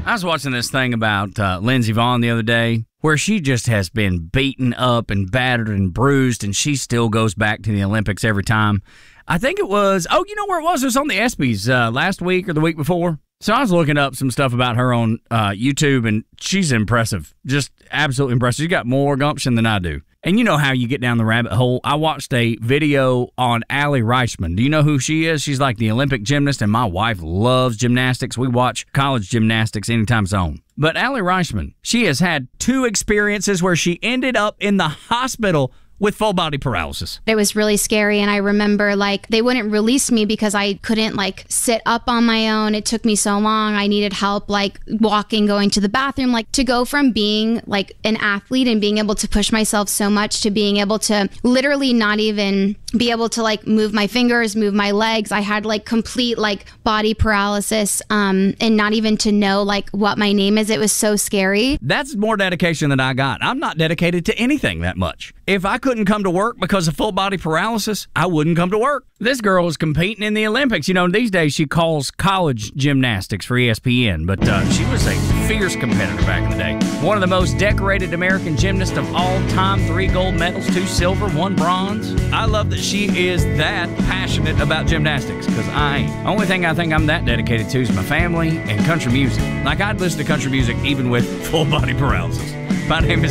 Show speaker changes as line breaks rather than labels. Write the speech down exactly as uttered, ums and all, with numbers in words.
I was watching this thing about uh, Lindsey Vonn the other day where she just has been beaten up and battered and bruised, and she still goes back to the Olympics every time. I think it was, oh, you know where it was? It was on the ESPYs uh, last week or the week before. So I was looking up some stuff about her on uh, YouTube, and she's impressive. Just absolutely impressive. She's got more gumption than I do. And you know how you get down the rabbit hole. I watched a video on Aly Raishman. Do you know who she is? She's like the Olympic gymnast, and my wife loves gymnastics. We watch college gymnastics anytime soon. But Aly Raishman, she has had two experiences where she ended up in the hospital with full body paralysis.
It was really scary, and I remember like they wouldn't release me because I couldn't like sit up on my own. It took me so long. I needed help like walking, going to the bathroom. Like to go from being like an athlete and being able to push myself so much to being able to literally not even be able to like move my fingers, move my legs. I had like complete like body paralysis um, and not even to know like what my name is. It was so scary.
That's more dedication than I got. I'm not dedicated to anything that much. If I couldn't come to work because of full body paralysis, I wouldn't come to work. This girl is competing in the Olympics. You know, these days she calls college gymnastics for E S P N, but uh, she was a fierce competitor back in the day. One of the most decorated American gymnasts of all time. Three gold medals, two silver, one bronze. I love that she is that passionate about gymnastics, because I ain't. Only thing I think I'm that dedicated to is my family and country music. Like, I'd listen to country music even with full body paralysis. My name is